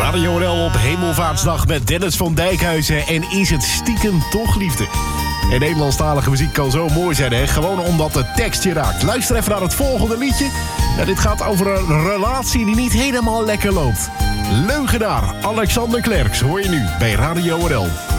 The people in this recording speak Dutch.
Radio NL op Hemelvaartsdag met Dennis van Dijkhuizen. En is het stiekem toch liefde? En Nederlandstalige muziek kan zo mooi zijn, hè? Gewoon omdat de tekst je raakt. Luister even naar het volgende liedje. Ja, dit gaat over een relatie die niet helemaal lekker loopt. Leugenaar Alexander Klerks hoor je nu bij Radio NL.